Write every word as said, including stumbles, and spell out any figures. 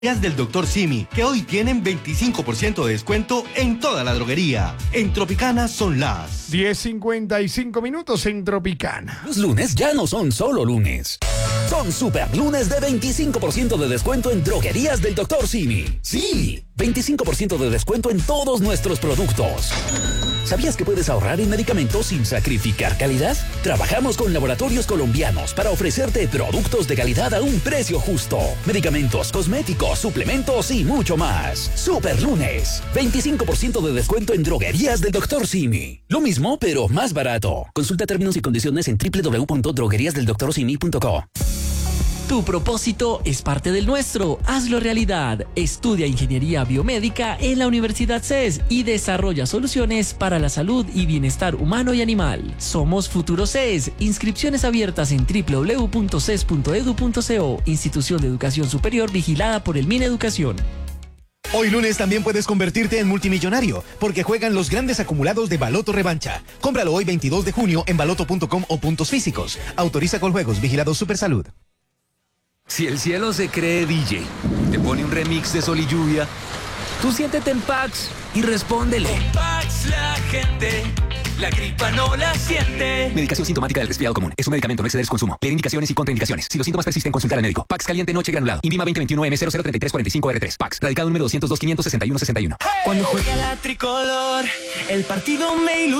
del doctor Simi, que hoy tienen veinticinco por ciento de descuento en toda la droguería. En Tropicana son las diez cincuenta y cinco minutos en Tropicana. Los lunes ya no son solo lunes. Son super lunes de veinticinco por ciento de descuento en droguerías del doctor Simi. Sí, veinticinco por ciento de descuento en todos nuestros productos. ¿Sabías que puedes ahorrar en medicamentos sin sacrificar calidad? Trabajamos con laboratorios colombianos para ofrecerte productos de calidad a un precio justo. Medicamentos, cosméticos, suplementos y mucho más. Super lunes. veinticinco por ciento de descuento en droguerías del doctor Simi. Lo mismo, pero más barato. Consulta términos y condiciones en doble u doble u doble u punto droguerías del doctor simi punto co. Tu propósito es parte del nuestro. Hazlo realidad. Estudia Ingeniería Biomédica en la Universidad C E S y desarrolla soluciones para la salud y bienestar humano y animal. Somos Futuro C E S. Inscripciones abiertas en doble u doble u doble u punto c e s punto e d u punto co. Institución de Educación Superior vigilada por el Mineducación. Hoy lunes también puedes convertirte en multimillonario, porque juegan los grandes acumulados de Baloto Revancha. Cómpralo hoy veintidós de junio en baloto punto com o puntos físicos. Autoriza con juegos, vigilado Supersalud. Si el cielo se cree D J, te pone un remix de Sol y Lluvia, tú siéntete en Pax y respóndele. Con Pax la gente, la gripa no la siente. Medicación sintomática del resfriado común. Es un medicamento, no exceder su consumo. Leer indicaciones y contraindicaciones. Si los síntomas persisten, consultar al médico. Pax caliente noche granulado. Invima veinte veintiuno M cero cero treinta y tres cuarenta y cinco R tres. Pax. Radicado número doscientos dos quinientos sesenta y uno sesenta y uno. Cuando juega la tricolor, el partido me ilustra.